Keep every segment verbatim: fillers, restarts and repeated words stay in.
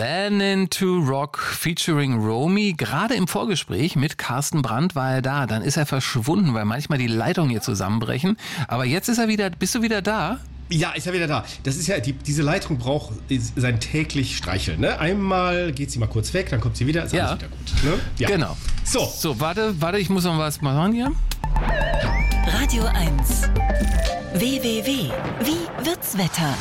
Learning to Rock featuring Romy. Gerade im Vorgespräch mit Carsten Brandt war er da. Dann ist er verschwunden, weil manchmal die Leitungen hier zusammenbrechen. Aber jetzt ist er wieder, bist du wieder da? Ja, ist ja wieder da. Das ist ja, die, diese Leitung braucht sein täglich Streicheln. Ne? Einmal geht sie mal kurz weg, dann kommt sie wieder, ist ja. alles wieder gut. Ne? Ja. Genau. So. So, warte, warte, ich muss noch was machen hier. Radio eins. W W W. Wie wird's Wetter?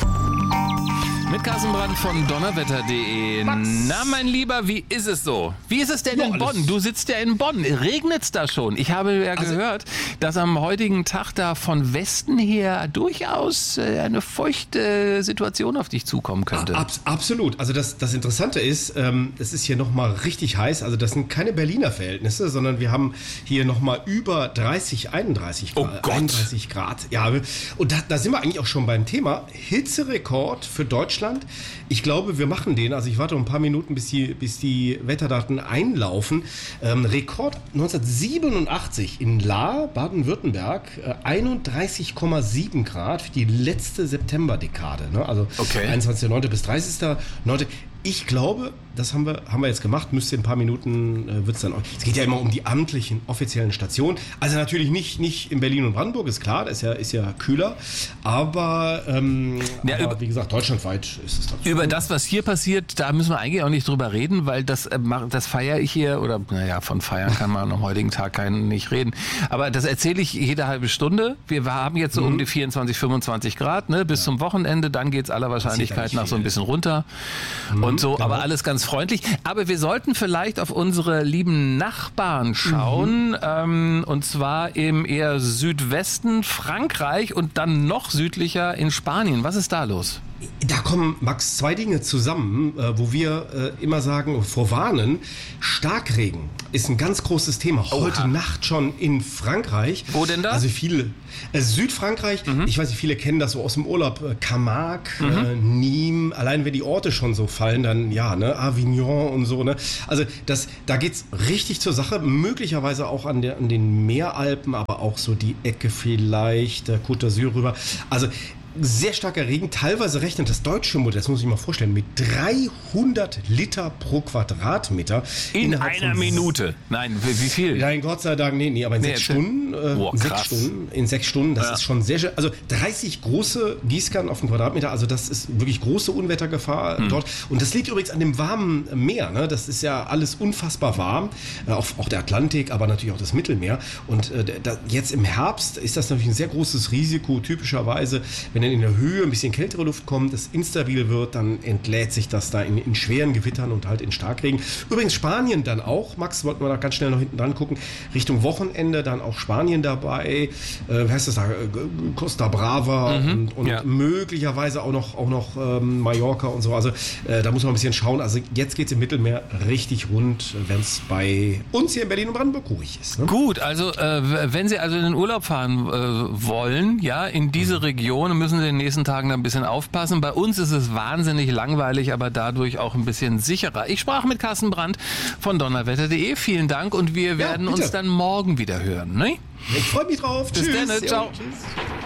Mit Carsten Brandt von donnerwetter punkt de. Na, mein Lieber, wie ist es so? Wie ist es denn ja, in Bonn? Du sitzt ja in Bonn. Regnet's da schon? Ich habe ja also gehört, dass am heutigen Tag da von Westen her durchaus eine feuchte Situation auf dich zukommen könnte. Ab, absolut. Also das, das Interessante ist, ähm, es ist hier nochmal richtig heiß. Also das sind keine Berliner Verhältnisse, sondern wir haben hier nochmal über dreißig, einunddreißig Grad. Oh Gott. einunddreißig Grad. Ja, und da, da sind wir eigentlich auch schon beim Thema. Hitzerekord für Deutschland. Ich glaube, wir machen den. Also ich warte noch ein paar Minuten, bis die, bis die Wetterdaten einlaufen. Ähm, Rekord neunzehnhundertsiebenundachtzig in Lahr, Baden-Württemberg, äh, einunddreißig Komma sieben Grad für die letzte Septemberdekade. Ne? Also okay. einundzwanzigster neunter bis dreißigster neunter Ich glaube, das haben wir, haben wir jetzt gemacht, müsste in ein paar Minuten, äh, wird es dann auch. Es geht ja immer um die amtlichen, offiziellen Stationen. Also natürlich nicht, nicht in Berlin und Brandenburg, ist klar, das ist ja, ist ja kühler. Aber, ähm, ja, aber über, wie gesagt, deutschlandweit ist es dazu. Über das, was hier passiert, da müssen wir eigentlich auch nicht drüber reden, weil das, äh, das feiere ich hier, oder naja, von feiern kann man am heutigen Tag keinen nicht reden. Aber das erzähle ich jede halbe Stunde. Wir haben jetzt so mhm. um die vierundzwanzig, fünfundzwanzig Grad, ne, bis ja. zum Wochenende, dann geht es aller Wahrscheinlichkeit nach so ein bisschen runter. Mhm. Und so, genau. Aber alles ganz freundlich. Aber wir sollten vielleicht auf unsere lieben Nachbarn schauen, mhm. ähm, und zwar im eher Südwesten Frankreich und dann noch südlicher in Spanien. Was ist da los? Da kommen, Max, zwei Dinge zusammen, äh, wo wir äh, immer sagen, vorwarnen. Starkregen ist ein ganz großes Thema. Heute Oha. Nacht schon in Frankreich. Wo denn da? Also viele, äh, Südfrankreich, mhm. ich weiß nicht, viele kennen das so aus dem Urlaub. Äh, Camargue, mhm. äh, Nîmes, allein wenn die Orte schon so fallen, dann ja, ne, Avignon und so. Ne? Also das, da geht's richtig zur Sache. Möglicherweise auch an, der, an den Meeralpen, aber auch so die Ecke vielleicht, der Côte d'Azur rüber. Also sehr starker Regen, teilweise rechnet das deutsche Modell, das muss ich mir mal vorstellen, mit dreihundert Liter pro Quadratmeter. In einer Minute? Nein, wie viel? Nein, Gott sei Dank, nee, nee, aber in nee, sechs Stunden. Äh, oh, in sechs Stunden. In sechs Stunden, das ja. ist schon sehr schön. Also dreißig große Gießkannen auf den Quadratmeter, also das ist wirklich große Unwettergefahr hm. dort. Und das liegt übrigens an dem warmen Meer, ne? Das ist ja alles unfassbar warm, äh, auch, auch der Atlantik, aber natürlich auch das Mittelmeer. Und äh, da, jetzt im Herbst ist das natürlich ein sehr großes Risiko, typischerweise, wenn in der Höhe ein bisschen kältere Luft kommt, es instabil wird, dann entlädt sich das da in, in schweren Gewittern und halt in Starkregen. Übrigens Spanien dann auch, Max, wollten wir da ganz schnell noch hinten dran gucken, Richtung Wochenende dann auch Spanien dabei, äh, wie heißt das da, Costa Brava mhm, und, und ja. möglicherweise auch noch, auch noch ähm, Mallorca und so, also äh, da muss man ein bisschen schauen, also jetzt geht es im Mittelmeer richtig rund, wenn es bei uns hier in Berlin und Brandenburg ruhig ist. Ne? Gut, also äh, wenn Sie also in den Urlaub fahren äh, wollen, ja, in diese mhm. Region, müssen Sie in den nächsten Tagen da ein bisschen aufpassen. Bei uns ist es wahnsinnig langweilig, aber dadurch auch ein bisschen sicherer. Ich sprach mit Carsten Brandt von donnerwetter punkt de. Vielen Dank und wir werden ja, uns dann morgen wieder hören. Ne? Ich freue mich drauf. Bis Tschüss. dann. Ciao. Ja, tschüss.